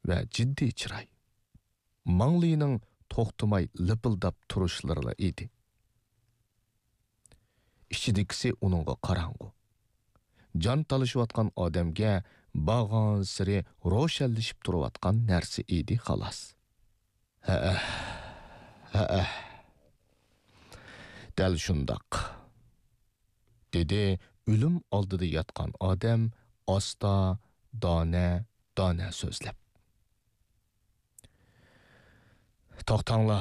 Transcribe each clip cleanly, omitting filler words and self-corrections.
va jiddiy chiroy. Manglining to'xtamay lipildab turishlari edi. Ichidikisi uningga qarang'u. Jon talashayotgan odamga bag'on siri ro'shanlashib turayotgan narsa edi xolos. Ha. Dal shundoq. Dedi o'lim oldida yotgan odam osta dona so'zlab. To'xtanglar.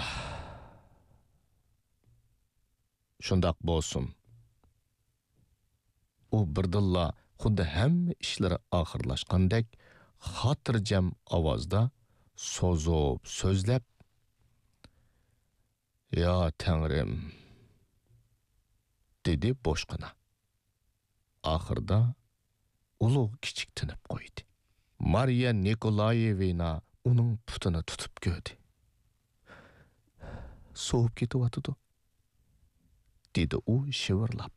Shundoq bo'lsin. U birdilla xuddi hamma ishlari oxirlashgandek xotirjam ovozda so'zib so'zlab, "Ya Tangrim", dedi boshqana. Oxirda ulug' kichik tinib qo'ydi. Mariya Nikolayevna uning putini tutib ko'rdi. "Sovib ketyapti", dedi u shivirlab.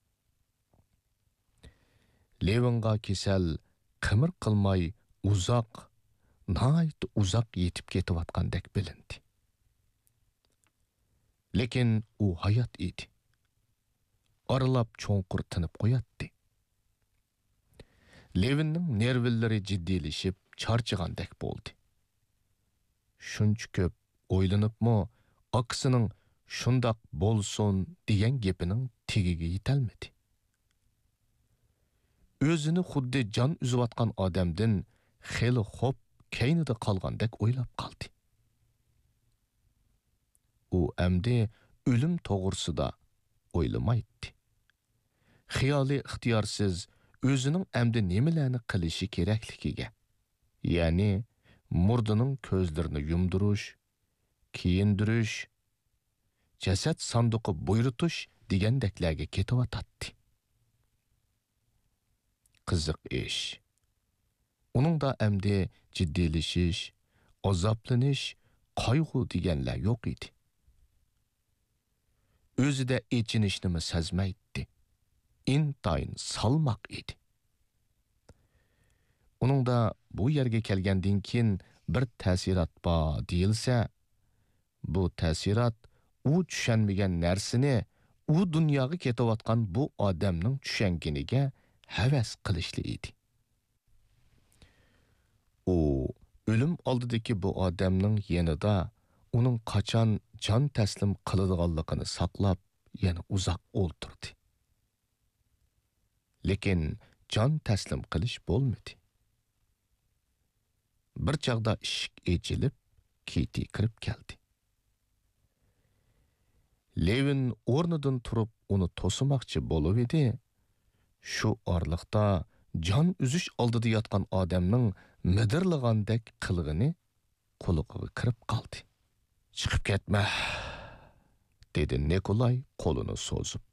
Levinga kesal qimir qilmay uzoq yetib ketayotgandek bilindi. Lekin u hayot edi. Aralab cho'nqur tinib qo'yatdi. Levinning nervillari jiddiylashib, charchagandek bo'ldi. Shuncha ko'p o'ylanibmi, akisining shundoq bo'lsin degan gapining tegiga yetolmadi. O'zini xuddi jon uzayotgan odamdan xeli xo'p kaynida qolgandek o'ylab qoldi. U amdi o'lim to'g'risida o'ylamaydi. Xiyoli ixtiyorsiz o'zining amdi nimalarni qilishi kerakligiga, ya'ni murdining ko'zlarini yumdirish, kiyindirish, jasad sanduqi bo'yritish degandeklarga ketavatadi. Qiziq ish. Uningda amdi jiddiylashish, azoblanish, qayg'u deganlar yo'q edi. O'zida echinishni sezmaydi. Intayin salmoq edi. Uningda bu yerga kelgandan keyin bir ta'sirat bor deyilsa, bu ta'sirat u tushunmagan narsani u dunyoga ketayotgan bu odamning tushunginiga havas qilishli edi. U o'lim oldidagi bu odamning yanida uning qachon jon taslim qiladiganligini saqlab yana uzoq o'ltirdi. Lekin jon taslim qilish bo'lmadi. Bir chaqda eshik echilib, Kiti kirib keldi. Levin o'rnidan turib uni to'smoqchi bo'lib edi. Shu orliqda jon uzish oldida yotgan odamning midirlagandek qilg'ini qulig'iga kirib qoldi. "Chiqib ketma", dedi Nikolay qo'lini so'zib.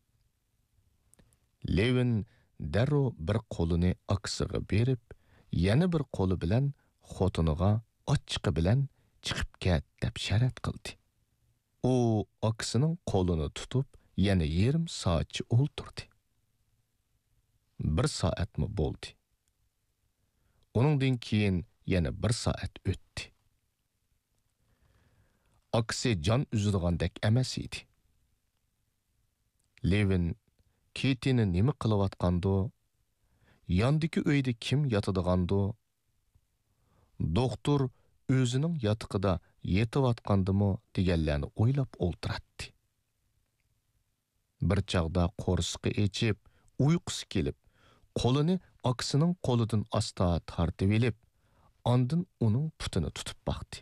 Levin darrov bir qo'lini aksiga berib, yana bir qo'li bilan xotiniga ochiqi bilan "chiqib ket" deb sharat qildi. U aksining qo'lini tutib, yana yarim soatcha o'ltirdi. 1 soatmi bo'ldi. Uningdan keyin yana 1 soat o'tdi. Aksi jon uzilgandek emas edi. Levin Kitini nima qilayotgandi? Yondagi uyda kim yotadigandu? Doktor o'zining yotiqida yetayotgandimi deganlarni o'ylab o'ltiradi. Bir chaqda qo'rsqi echib, uyqusi kelib, qo'lini aksining qo'lidan asta tortib olib, ondan uning putini tutib baqdi.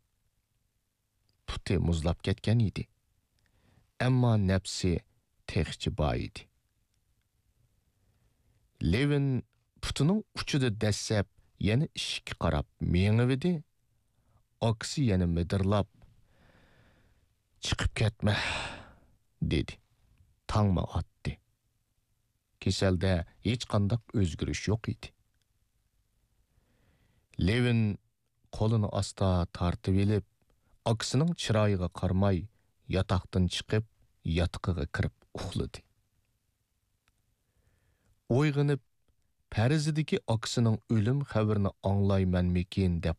Puti muzlab ketgan edi. Ammo nafsi texchi bor edi. Levin putining uchida dassab, yana ishga qarab mengividi. Aksi yana midirlab, "Chiqib ketma", dedi. Tangma otdi. Kesalda hech qanday o'zgarish yo'q edi. Levin qo'lini asta tortib olib, aksining chiroyiga qarmay, yotoqdan chiqib, yotiqiga kirib uxladi. O'yg'inib, parizidagi aksining o'lim xabarini anglaymanmikin deb